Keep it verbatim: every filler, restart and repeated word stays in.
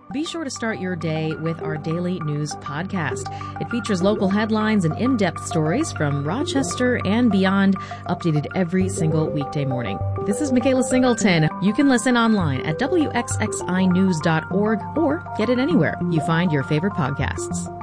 Be sure to start your day with our daily news podcast. It features local headlines and in-depth stories from Rochester and beyond, updated every single weekday morning. This is Michaela Singleton. You can listen online at W X X I news dot org or get it anywhere you find your favorite podcasts.